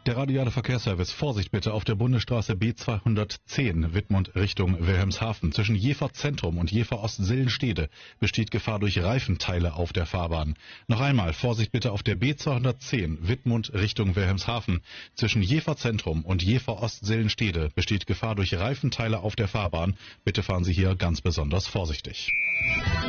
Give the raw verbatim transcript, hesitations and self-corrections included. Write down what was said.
Der radiale Verkehrsservice. Vorsicht bitte auf der Bundesstraße B zweihundertzehn, Wittmund Richtung Wilhelmshaven. Zwischen Jever Zentrum und Jever Ost-Sillenstede besteht Gefahr durch Reifenteile auf der Fahrbahn. Noch einmal, Vorsicht bitte auf der B zweihundertzehn, Wittmund Richtung Wilhelmshaven. Zwischen Jever Zentrum und Jever Ost-Sillenstede besteht Gefahr durch Reifenteile auf der Fahrbahn. Bitte fahren Sie hier ganz besonders vorsichtig.